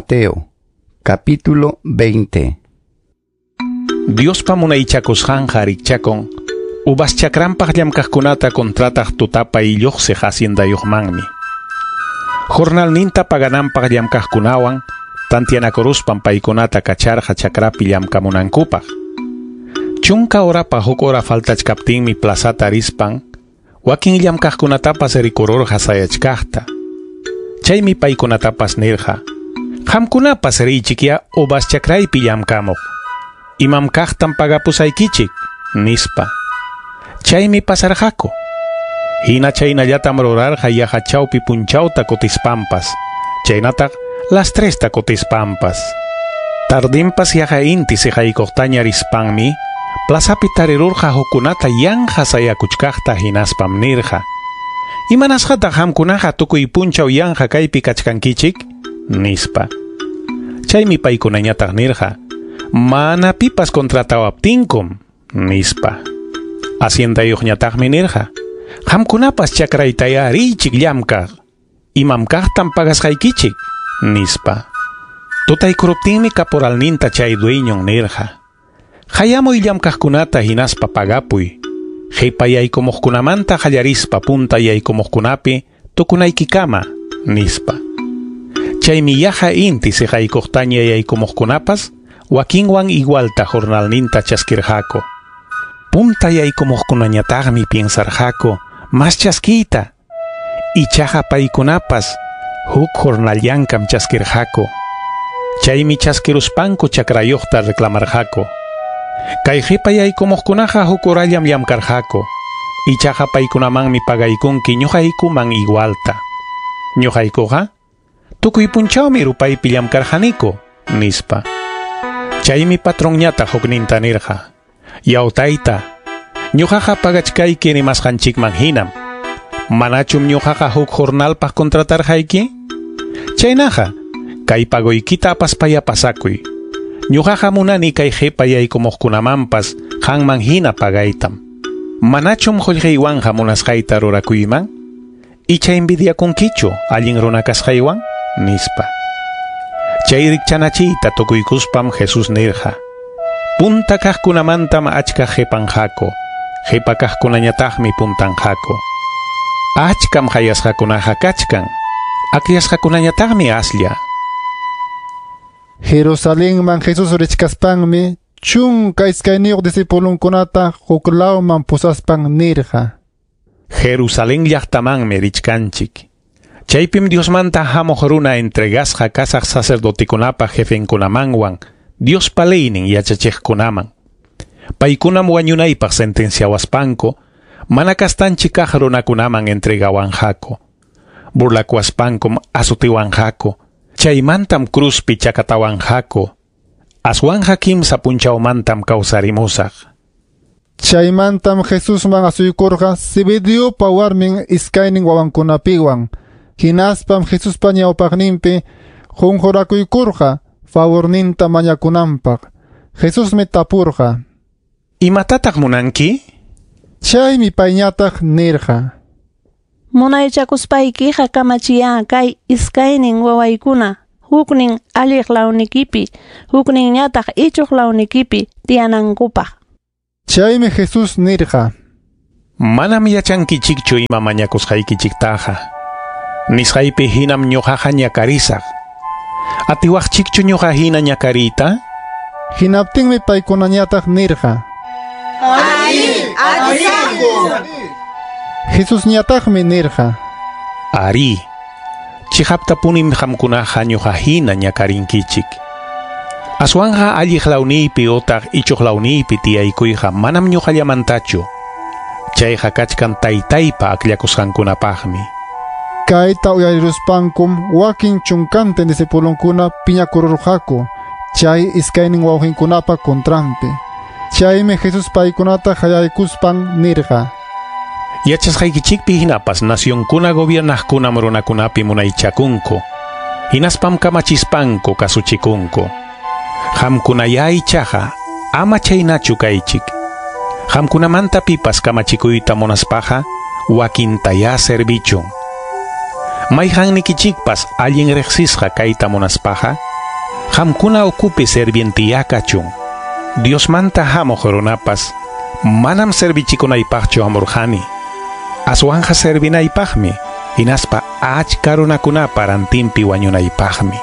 Mateo, capítulo 20. Dios pamunaychakusqan harikchakun, ubas chakranpaq llamkaqkunata kontrataq tutapay lluqsiq haciendayuqmanmi. Jornalninta pagananpaq llamkaqkunawan, tantianakuruspan paykunata kacharqa chakrapi llamkamunankupaq. Chunka horapaq huk hora faltachkaptinmi plazata rispan, wakin llamkaqkunatapas rikururqa sayachkaqta. Chaymi paykunatapas nirqa, qamkunapas riychikya ubas chakraypi llamkamuq. Imam kaqtan pagapusaykichik, nispa. Chaymi pasarqaku. Hina chaynallatam rurarqa yaqa chawpi punchawta kutispampas. Chaynataq las 3 kutispampas. Tardinpas yaqa inti siqaykuqtaña rispanmi, plazapi tarirurqa hukunata yanja sayakuchkaqta hinaspam nirqa. Imanasqataq qamkunaqa tukuy punchaw yanja kaypi kachkankichik, nispa. Chaymi paykunañataq nirqa, mana pipas kontratawaptinkum, nispa. Haciendayuqñataqmi nirqa, qamkunapas chakraytaya riychik llamkaq, imam kaqtan pagasqaykichik, nispa. Tutaykuruptinmi caporalninta chay dueñon nirqa, hayamuy llamkaqkunata hinaspa pagapuy, qhipa yaykumuqkunamanta qallarispa punta yaykumuqkunapi tukunaykikama, nispa. Chaymi yaqa inti siqaykuqtaña yaykumuqkunapas wakinwan igualta jornalninta chaskirqaku. Punta yaykumuqkunañataqmi piensarqaku mas chaskiyta, ichaqa paykunapas huk jornallankam chaskirqaku. Chaymi chaskiruspanku chakrayuqta reclamarqaku. Kay qhipa yaykumuqkunaqa huk horallam llamkarqaku, ichaqa paykunamanmi pagaykunki ñuqaykuman igualta. Ñuqaykuqa tukuy punchawmi rupaypi llamkarqaniku, nispa. Chaymi patronñata hukninta nirqa, yautayta, ñuqaqa pagachkayki nimasqanchikman hinam. Manachum ñuqaqa huk jornalpaq kontratarqayki? Chaynaqa, kay pagoykita apaspaya pasakuy. Ñuqaqa munani kay qhipa yaykumuqkunamanpas qanman hina pagaytam. Manachum qullqiywanja munasqayta rurakuyman? Icha envidiakunkichu allin runa kasqaywan? Nispa. Chay rikchanachiyta tukuykuspam Jesus nirqa, punta kaqkunamantam achka qhipanqaku, qhipa kaqkunañataqmi puntanqaku. Achkam hayasqakunaqa kachkan, akyasqakunañataqmi aslla. Jerusalenman Jesus richkaspanmi chunka iskayniyuq disipulunkunata huklawman pusaspan nirqa. Jerusalén llaqtamanmi richkanchik. Chaypim Diosmanta hamuq runa entregasqa kasaq sacerdotikunapa jefenkunamanwan Dios paleynin yachachiqkunaman. Paykunam wañunaypaq sentenciawaspanku, mana kastanchik kaq runakunaman entregawanqaku. Burlakuwaspankum asutiwanqaku, chaymantam cruzpi chakatawanqaku. Aswanja kimsa punchawmantam kawsarimusaq. Chaymantam Jesusman asuykurqa Zebediopa warmin iskaynin wawankunapiwan. Hinaspam Jesuspa ñawpaqninpi qunqurakuykurqa favorninta mañakunanpaq. Jesusmi tapurqa, ¿imatataq munanki? Chaymi payñataq nirqa, Munaychakuspaykiqa kamachiya kay iskaynin wawaykuna, huknin alliq lawnikipi, hukninñataq ichuq lawnikipi tiyanankupaq. Chaymi Jesus nirqa, Manam yachankichikchu ima mañakusqaykichiktaqa. Nisqaypi hinam ñuqaqa ñakarisaq. Atiwaqchikchu ñuqa hina ñakariyta? hinaptinmi paykunañataq nirqa, Jesus ñataqmi nirqa, Ari, chihaptapunim qamkunaqa ñuqa hina ñakarinkichik. Aswanja alliq lawniypi otaq ichuq lawniypi tiyaykuyqa manam ñuqallamantachu. Chayqa kachkan taytaypa aklakusqankunapaqmi. Kayta uyariruspankum wakin chunkante disipulunkuna piñakururqaku, chay iskaynin wawqinkunapa kontranpi. Chaymi Jesus paykunata hayaykuspan nirqa, Yachasqaykichikpi hinapas nacionkuna gobiernaqkunam runakunapi munaychakunku, hinaspam kamachispanku kasuchikunku. Qamkunaya ichaqa ama chaynachu kaychik. Qamkunamanta pipas kamachikuyta munaspaqa wakintaya servichun. Mayqannikichikpas allin riqsisqa kayta munaspaqa Hamkuna ocupe servientiyakachun. Dios manta hamojoronapas. Manam servichikunaypaqchu amurjani. Aswanja servinaypaqmi. Hinaspa achka runakunapa rantinpi wañunaypaqmi.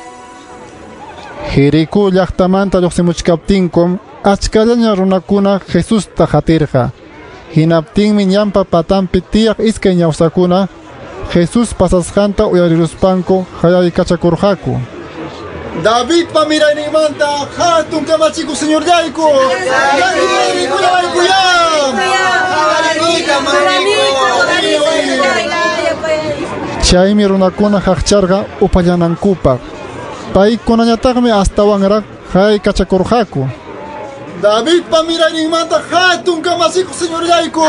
Jericó llaqtamanta lluqsimuchkaptinkum achkallaña runakuna Jesusta hatirqa. Hinaptinmi ñampa patanpi tiyaq iskay ñawsakuna Jesus pasasqanta uyariruspanku hayaykachakurqaku. David pa miraynimanta hatun kamachiku señor yayku. Chaymi runakuna haqcharqa upallanankupaq. Paykunañataqmi astawanraq hayaykachakurqaku. David pa miraynimanta hatun kamachiku señor yayku.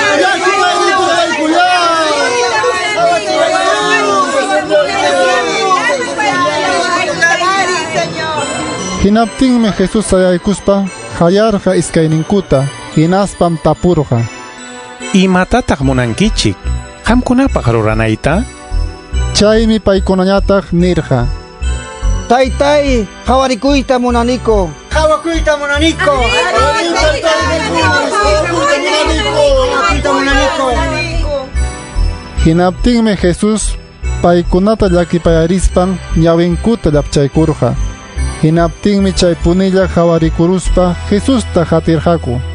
Hinaptinmi Jesus sayaykuspa hayarqa iskayninkuta hinaspam tapurqa. Imatataq munankichik? Hamkunapaq ruranayta? Chaymi paykunañataq nirqa. Taytay, hawarikuyta munaniko. Hawakuyta munaniko. Hinaptinmi Jesus paykunata llakipayarispan ñawinkuta llapchaykurqa. Hinaptinmi chay punilla hawarikuruspa Jesusta hatirqaku.